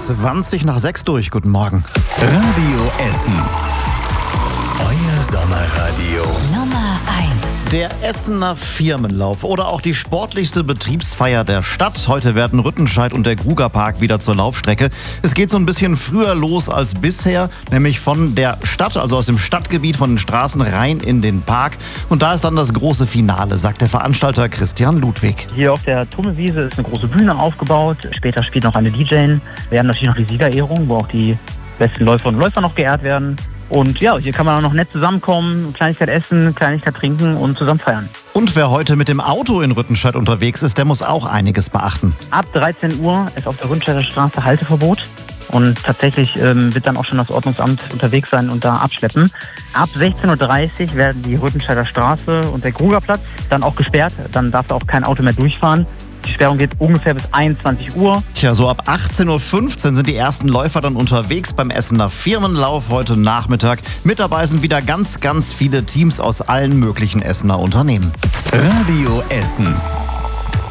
20 nach 6 durch. Guten Morgen. Radio Essen. Euer Sommerradio. Nummer 1. Der Essener Firmenlauf oder auch die sportlichste Betriebsfeier der Stadt. Heute werden Rüttenscheid und der Grugapark wieder zur Laufstrecke. Es geht so ein bisschen früher los als bisher, nämlich von der Stadt, also aus dem Stadtgebiet, von den Straßen rein in den Park. Und da ist dann das große Finale, sagt der Veranstalter Christian Ludwig. Hier auf der Tummelwiese ist eine große Bühne aufgebaut. Später spielt noch eine DJ. Wir haben natürlich noch die Siegerehrung, wo auch die besten Läuferinnen und Läufer noch geehrt werden. Und ja, hier kann man auch noch nett zusammenkommen, Kleinigkeit essen, Kleinigkeit trinken und zusammen feiern. Und wer heute mit dem Auto in Rüttenscheid unterwegs ist, der muss auch einiges beachten. Ab 13 Uhr ist auf der Rüttenscheider Straße Halteverbot. Und tatsächlich wird dann auch schon das Ordnungsamt unterwegs sein und da abschleppen. Ab 16.30 Uhr werden die Rüttenscheider Straße und der Grugerplatz dann auch gesperrt. Dann darf da auch kein Auto mehr durchfahren. Die Sperrung geht ungefähr bis 21 Uhr. Tja, so ab 18.15 Uhr sind die ersten Läufer dann unterwegs beim Essener Firmenlauf heute Nachmittag. Mit dabei sind wieder ganz viele Teams aus allen möglichen Essener Unternehmen. Radio Essen.